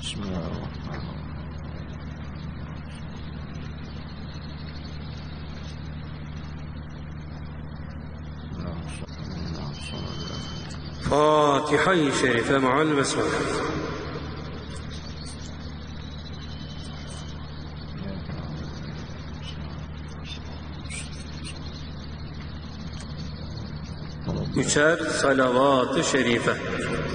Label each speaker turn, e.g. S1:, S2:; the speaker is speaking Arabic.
S1: بسم الله الرحمن الرحيم.
S2: فاتحة شريفة مع البسملة. Üçer salavat-ı şerife.